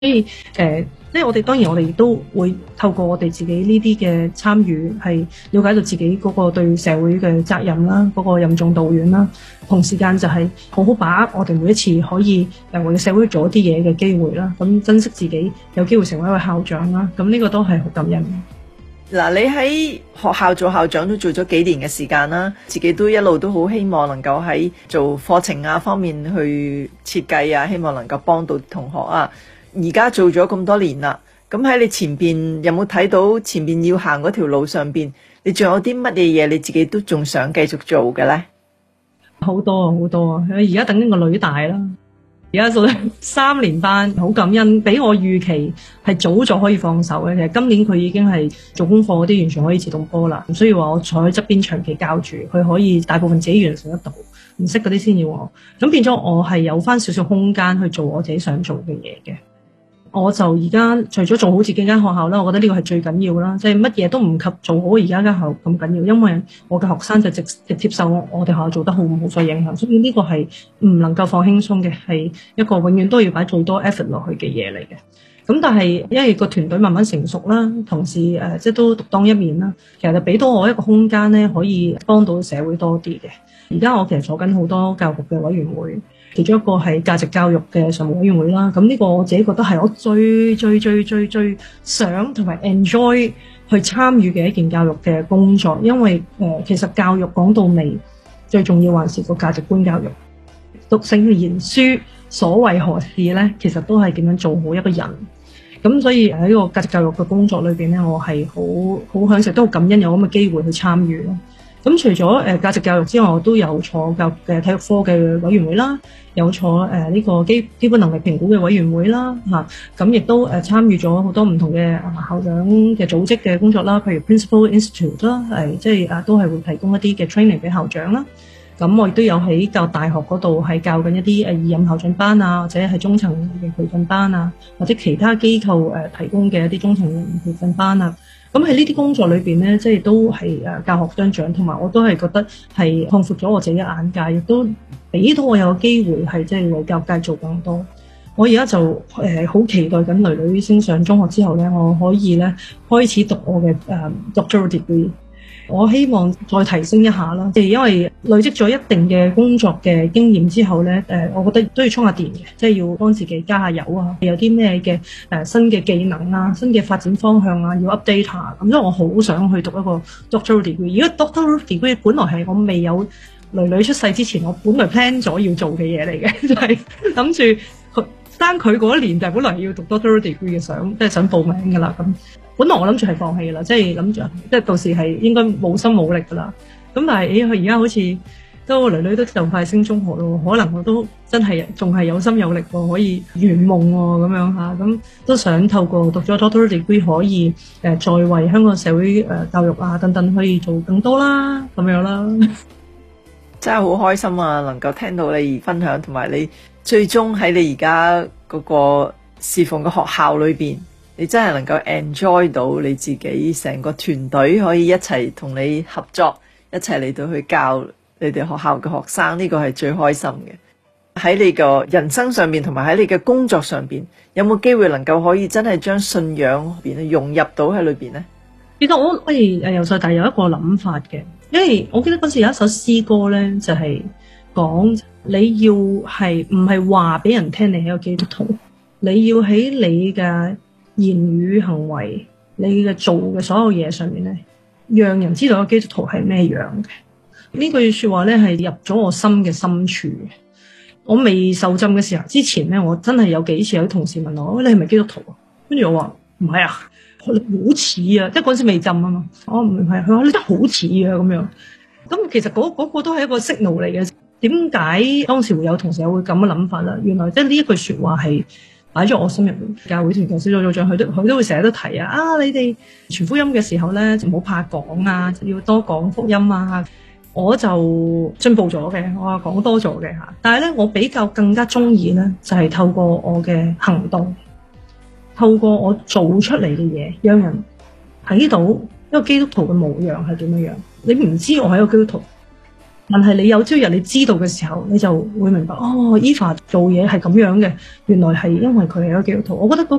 所以即係我哋亦都會透過我哋自己呢啲嘅參與，係了解到自己嗰個對社會嘅責任啦，嗰個任重道遠啦。同時間就係好好把握我哋每一次可以為社會做一啲嘢嘅機會啦。咁珍惜自己有機會成為一個校長啦。咁呢個都係好感恩。 嗱，你喺學校做校長都做咗幾年嘅時間啦，自己都一路都好希望能夠喺做課程啊方面去設計啊，希望能夠幫到同學啊。而家做咗咁多年啦，咁喺你前邊有冇睇到前邊要行嗰條路上邊，你仲有啲乜嘢嘢你自己都仲想繼續做嘅呢？ 好多啊，好多啊！而家等緊個女大啦，而家做3年班，好感恩，比我預期係早咗可以放手嘅。其實今年佢已經係做功課嗰啲完全可以自動波啦，唔需要話我坐喺側邊長期教住，佢可以大部分自己完成得到，唔識嗰啲先要我。咁變咗我係有翻少少空間去做我自己想做嘅嘢嘅。我就而家除咗做好自己間學校啦，我覺得呢個係最緊要啦，即係乜嘢都唔及做好而家間學校咁緊要，因為我嘅學生就直接受我哋學校做得好唔好所影響，所以呢個係唔能夠放輕鬆嘅，係一個永遠都要擺最多 effort 落去嘅嘢嚟嘅。咁但係因為個團隊慢慢成熟啦，同時即係都獨當一面啦，其實就俾到我一個空間咧，可以幫到社會多啲嘅。而家我其實坐緊好多教育嘅委員會。其中一個係價值教育嘅常務委員會啦，咁呢個我自己覺得係我最想同埋 enjoy 去參與嘅一件教育嘅工作，因為其實教育講到尾最重要還是個價值觀教育。讀聖賢書所為何事呢？其實都係點樣做好一個人。咁所以喺呢個價值教育嘅工作裏邊呢，我係好享受，都好感恩有咁嘅機會去參與咯。咁除咗價值教育之外，我都有坐教育嘅體育科嘅委員會啦，有坐呢個基本能力評估嘅委員會啦，咁亦都參與咗好多唔同嘅校長嘅組織嘅工作啦，譬如 Principal Institute 啦，即係都係會提供一啲嘅 training 俾校長啦。咁我亦都有喺教育大學嗰度係教緊一啲二任校長班啊，或者係中層嘅培訓班啊，或者其他機構提供嘅一啲中層培訓班啊。咁喺呢啲工作裏邊咧，即係都係教學相長，同埋我都係覺得係擴闊咗我自己嘅眼界，亦都俾到我有個機會係即係為教育界做更多。我而家就好期待緊女女升上中學之後咧，我可以咧開始讀我嘅doctoral degree。我希望再提升一下啦，因為累積咗一定嘅工作嘅經驗之後咧，我覺得都要充下電嘅，即係要幫自己加下油啊，有啲咩嘅新嘅技能啊、新嘅發展方向啊，要 update 下。咁所以我好想去讀一個 doctoral degree。如果 doctoral degree 本來係我未有女女出世之前，我本來 plan 咗要做嘅嘢嚟嘅，就係諗住生佢嗰一年就本來要讀 doctoral degree 嘅，即係想報名㗎啦咁。本來我諗住係放棄㗎啦，即係諗住即係到時係應該冇心冇力㗎啦。咁但係佢而家好似都女女都就快升中學咯，可能我都真係仲係有心有力喎，可以圓夢喎咁樣嚇。咁都想透過讀咗 doctoral degree 可以再為香港社會教育啊等等可以做更多啦咁樣啦。 真係好開心啊！能夠聽到你分享，同埋你最終喺你而家嗰個侍奉嘅學校裏邊，你真係能夠 enjoy 到你自己成個團隊可以一齊同你合作，一齊嚟到去教你哋學校嘅學生，呢個係最開心嘅。喺你個人生上面，同埋喺你嘅工作上邊，有冇機會能夠可以真係將信仰融入到喺裏邊呢？ 其實我由細大有一個諗法嘅，因為我記得嗰時有一首詩歌咧，就係講你要係唔係話俾人聽你係一個基督徒，你要喺你嘅言語行為、你嘅做嘅所有嘢上面咧，讓人知道個基督徒係咩樣嘅。呢句說話咧係入咗我心嘅深處嘅。我未受浸嘅時候之前咧，我真係有幾次有啲同事問我：你係咪基督徒啊？跟住我話唔係啊，好似啊，即係嗰陣時未浸啊嘛。我唔係，佢話你真係好似啊咁樣。咁其實嗰個都係一個 signal 嚟嘅。點解當時會有同事會咁嘅諗法啦？原來即係呢一句說話係擺咗我心入面。教會團契小組組長佢都會成日都提啊，你哋傳福音嘅時候咧就唔好怕講啊，要多講福音啊。我就進步咗嘅，我講多咗嘅吓。但係咧，我比較更加中意咧，就係透過我嘅行動，透過我做出嚟嘅嘢，讓人睇到一個基督徒嘅模樣係點樣樣。你唔知我係一個基督徒， 但係你有朝日你知道嘅時候，你就會明白哦，Eva 做嘢係咁樣嘅，原來係因為佢係一個基督徒。我覺得嗰